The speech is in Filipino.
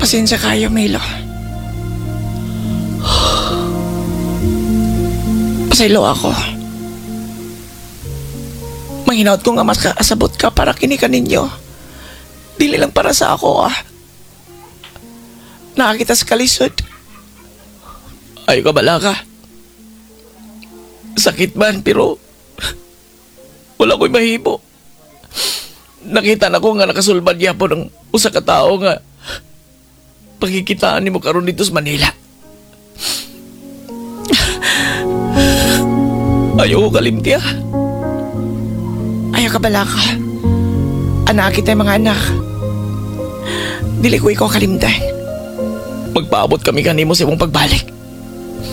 Pasensya kayo, Milo. Pasaylo ako. Manghinaot ko nga mas kaasabot ka para kinikan ninyo. Dili lang para sa ako, ah. Nakakita sa kalisod. Ayaw ka bala ka. Sakit man, pero wala ko'y mahibo. Nakita na ko nga nakasulbad niya po ng usa ka tao nga pagkikitaan ni mo karon dito sa Manila. Ayaw ko kalimti, ah. Ayaw ka bala ka. Anak kita yung mga anak. Dili ko ikaw kalimtan. Magpaabot kami kanimo sa imong pagbalik.